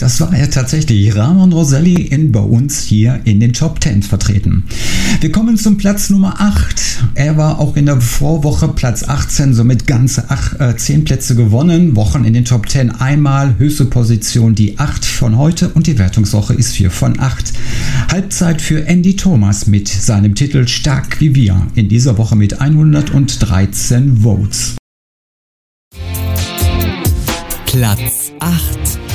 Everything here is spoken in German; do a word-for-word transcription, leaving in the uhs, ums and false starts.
das war er tatsächlich. Ramon Roselli in, bei uns hier in den Top zehn vertreten. Wir kommen zum Platz Nummer acht. Er war auch in der Vorwoche Platz achtzehn, somit ganze zehn Plätze gewonnen. Wochen in den Top zehn einmal, höchste Position die acht von heute und die Wertungswoche ist vier von acht. Halbzeit für Andy Thomas mit seinem Titel Stark wie wir. In dieser Woche mit hundertdreizehn Votes. Platz acht.